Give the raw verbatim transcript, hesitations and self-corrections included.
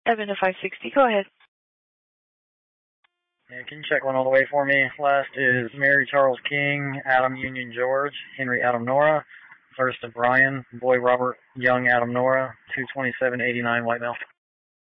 Evan to five sixty, go ahead. Yeah, can you check one all the way for me? Last is Mary Charles King, Adam Union George, Henry Adam Nora. First to Brian, Boy Robert Young Adam Nora, two twenty-seven eighty-nine White Bell.